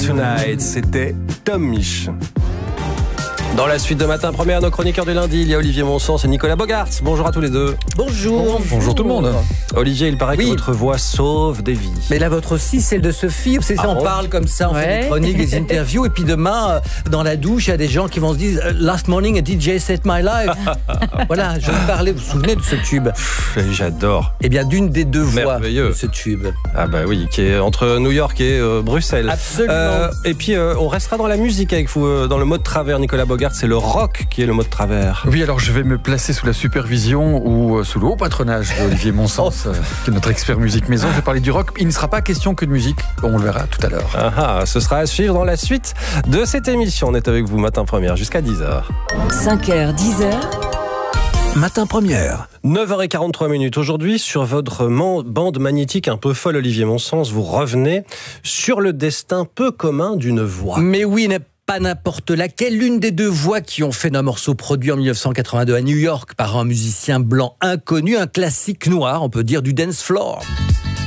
Tonight, c'était Tom Misch. Dans la suite de Matin Première, nos chroniqueurs du lundi, il y a Olivier Monsens et Nicolas Bogarts. Bonjour à tous les deux. Bonjour. Bonjour tout le monde. Olivier, il paraît que votre voix sauve des vies. Mais la vôtre aussi, celle de Sophie. Vous savez, on parle comme ça, on fait des chroniques, des interviews, et puis demain, dans la douche, il y a des gens qui vont se dire « Last morning, a DJ set my life ». Voilà, je vais parler, vous vous souvenez de ce tube? J'adore. Eh bien, d'une des deux voix Merveilleux. de ce tube. Ah bah oui, qui est entre New York et Bruxelles. Absolument. Et puis, on restera dans la musique avec vous, dans le mot de travers, Nicolas Bogarts. C'est le rock qui est le mot de travers. Oui, alors je vais me placer sous la supervision ou sous le haut patronage d'Olivier Monsens, qui est notre expert musique maison. Je vais parler du rock. Il ne sera pas question que de musique. On le verra tout à l'heure. Ah, ce sera à suivre dans la suite de cette émission. On est avec vous Matin Première jusqu'à 10h. 5h, 10h. Matin Première. 9h43. Aujourd'hui, sur votre bande magnétique un peu folle, Olivier Monsens, vous revenez sur le destin peu commun d'une voix. Mais oui, pas n'importe laquelle, l'une des deux voix qui ont fait un morceau produit en 1982 à New York par un musicien blanc inconnu, un classique noir, on peut dire, du dance floor.